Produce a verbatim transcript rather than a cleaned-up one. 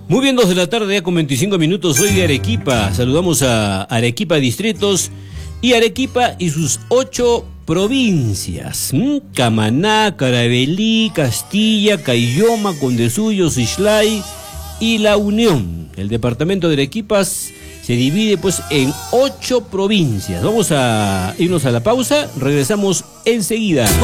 Muy bien, dos de la tarde, ya con veinticinco minutos, soy de Arequipa. Saludamos a Arequipa Distritos y Arequipa y sus ocho provincias. ¿Mm? Camaná, Caravelí, Castilla, Caylloma, Condesuyo, Xixlay y La Unión. El departamento de Arequipa se divide pues en ocho provincias. Vamos a irnos a la pausa, regresamos enseguida.